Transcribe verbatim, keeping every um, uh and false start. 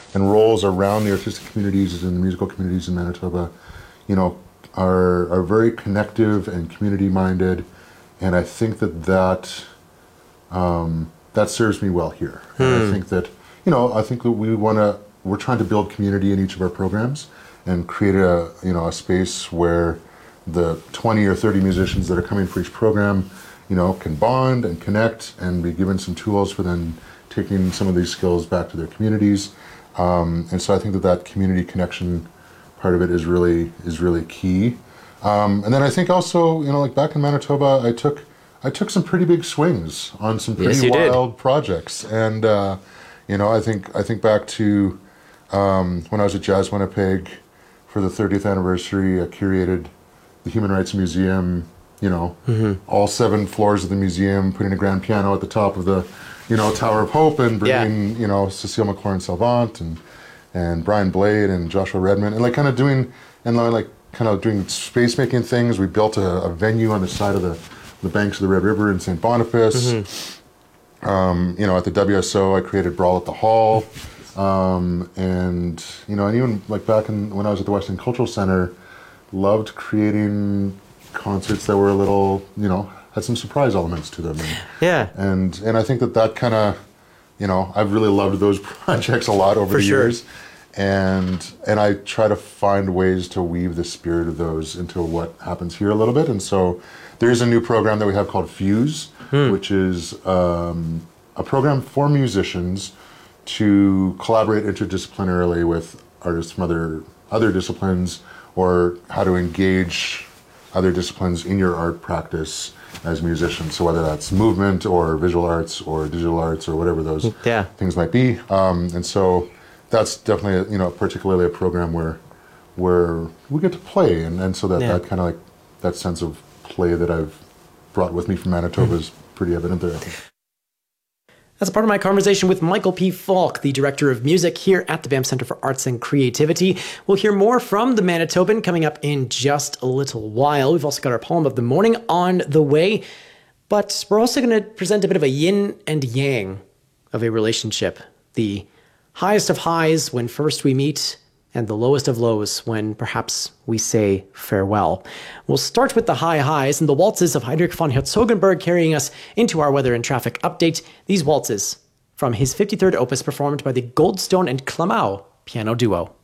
and roles around the artistic communities and the musical communities in Manitoba, you know, are are very connective and community-minded, and I think that that um, that serves me well here. Hmm. And I think that, you know, I think that we want to, we're trying to build community in each of our programs and create a, you know, a space where the twenty or thirty musicians that are coming for each program, you know, can bond and connect and be given some tools for then taking some of these skills back to their communities. Um, and so I think that that community connection part of it is really is really key. Um, and then I think also, you know, like back in Manitoba, I took I took some pretty big swings on some pretty yes, wild did. projects. And uh, you know, I think I think back to um, when I was at Jazz Winnipeg for the thirtieth anniversary. I curated the Human Rights Museum, you know, mm-hmm. all seven floors of the museum, putting a grand piano at the top of the, you know, Tower of Hope, and bringing, yeah. you know, Cecile McLaurin-Salvant and and Brian Blade and Joshua Redmond, and like kind of doing, and like kind of doing space making things. We built a, a venue on the side of the, the banks of the Red River in Saint Boniface. Mm-hmm. Um, you know, at the W S O, I created Brawl at the Hall. Um, and, you know, and even like back in, when I was at the West End Cultural Center, loved creating concerts that were a little, you know, had some surprise elements to them. And, yeah. And, and I think that that kind of, you know, I've really loved those projects a lot over For the sure. years. And, and I try to find ways to weave the spirit of those into what happens here a little bit. And so there's a new program that we have called Fuse, hmm. which is um, a program for musicians to collaborate interdisciplinarily with artists from other other disciplines, or how to engage other disciplines in your art practice as musicians. So whether that's movement or visual arts or digital arts or whatever those yeah. things might be. Um, and so that's definitely, a, you know, particularly a program where where we get to play. And, and so that, yeah. that kind of like, that sense of play that I've brought with me from Manitoba is pretty evident there, I think. That's part of my conversation with Michael P. Falk, the Director of Music here at the Banff Centre for Arts and Creativity. We'll hear more from the Manitoban coming up in just a little while. We've also got our poem of the morning on the way, but we're also going to present a bit of a yin and yang of a relationship. The highest of highs when first we meet, and the lowest of lows when perhaps we say farewell. We'll start with the high highs and the waltzes of Heinrich von Herzogenberg carrying us into our weather and traffic update. These waltzes from his fifty-third opus performed by the Goldstone and Klamau piano duo.